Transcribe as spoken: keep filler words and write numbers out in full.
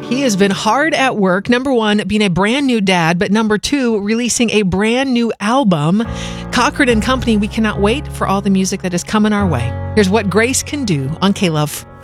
He has been hard at work. Number one, being a brand new dad, but number two, releasing a brand new album. Cochran and Company, we cannot wait for all the music that is coming our way. Here's what Grace can do on K-Love.